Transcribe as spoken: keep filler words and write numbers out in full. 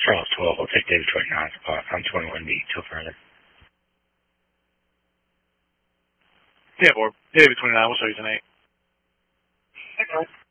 Charles twelve. I'll take David twenty-nine. Uh, I'm twenty-one B. Till further. Yeah, Bob. David twenty-nine. We'll show you tonight. Okay.